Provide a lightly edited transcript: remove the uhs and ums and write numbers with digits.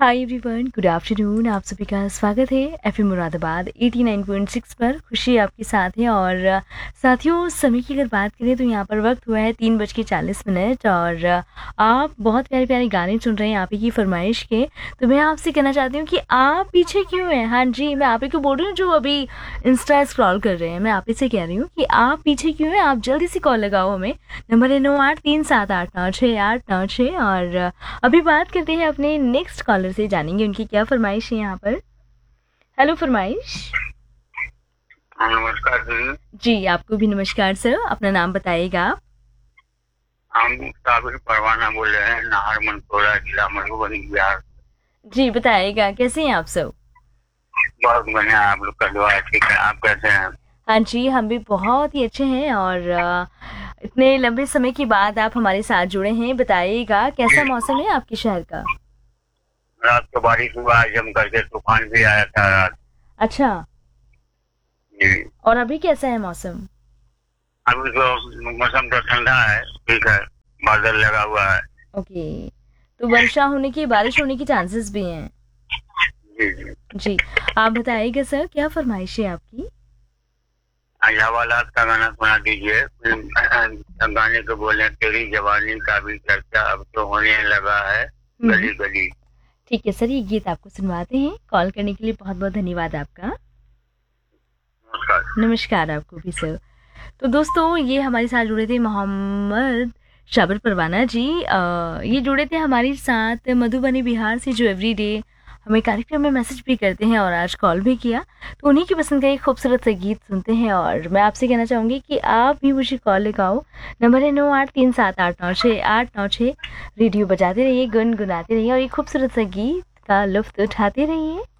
Hi everyone, good afternoon. आप सभी का स्वागत है एफएम मुरादाबाद 89.6 पर। खुशी आपके साथ है। और साथियों, समय की अगर बात करें तो यहाँ पर वक्त हुआ है 3:40 और आप बहुत प्यारे प्यारे गाने सुन रहे हैं आप ही की फरमाइश के। तो मैं आपसे कहना चाहती हूँ कि आप पीछे क्यों हैं। हाँ जी, मैं आप ही को बोल रही हूँ जो अभी इंस्टा स्क्रॉल कर रहे हैं। मैं आप ही से कह रही हूँ कि आप पीछे क्यों हैं। आप जल्दी से कॉल लगाओ हमें। नंबर है 9837896896। और अभी बात करते हैं अपने नेक्स्ट कॉलर से, जानेंगे उनकी क्या फरमाइश है यहाँ पर। हेलो फरमाइश। नमस्कार जी। जी, आपको भी नमस्कार सर। अपना नाम बताइएगा आप। हम साबिर परवाना बोल रहे हैं, नाहर मनसोरा, जिला मधुबनी, बिहार। जी बताइएगा, कैसे हैं आप सब। बहुत बढ़िया, आप लोग का दुआ है। ठीक है, आप कैसे हैं? हाँ जी, हम भी बहुत ही अच्छे हैं। और इतने लंबे समय के बाद आप हमारे साथ जुड़े हैं। बताइएगा कैसा मौसम है आपके शहर का। रात को बारिश हुआ, जम करके तूफान भी आया था रात। अच्छा, जी। और अभी कैसा है मौसम। अभी तो मौसम तो ठंडा है, ठीक है, बादल लगा हुआ है। ओके, तो वर्षा होने की, बारिश होने की चांसेस भी हैं। जी जी। जी, आप बताइएगा सर क्या फरमाइश है आपकी। आज हवालात का गाना सुना दीजिए। गाने को बोले, तेरी जवानी का भी चर्चा अब तो होने लगा है गली गली। ठीक है सर, ये गीत आपको सुनवाते हैं। कॉल करने के लिए बहुत बहुत धन्यवाद आपका। नमस्कार। नमस्कार आपको भी सर। तो दोस्तों, ये हमारे साथ जुड़े थे मोहम्मद शाबिर परवाना जी। ये जुड़े थे हमारे साथ मधुबनी बिहार से, जो एवरीडे हमें कार्यक्रम में मैसेज भी करते हैं और आज कॉल भी किया। तो उन्हीं की पसंद का एक खूबसूरत सा गीत सुनते हैं। और मैं आपसे कहना चाहूँगी कि आप भी मुझे कॉल लगाओ। नंबर है 9837896896। रेडियो बजाते रहिए, गुनगुनाते रहिए और एक खूबसूरत सा गीत का लुफ्त उठाते रहिए।